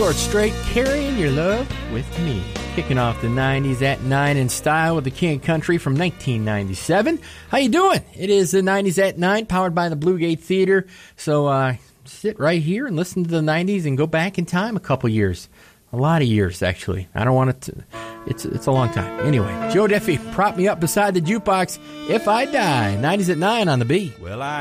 Short Straight, Carrying Your Love With Me. Kicking off the 90s at 9 in style with the King of Country from 1997. How you doing? It is the 90s at 9, powered by the Bluegate Theater. So sit right here and listen to the 90s and go back in time a couple years. A lot of years, actually. I don't want it to... It's a long time. Anyway, Joe Diffie, prop me up beside the jukebox if I die. 90s at 9 on the B. Well, I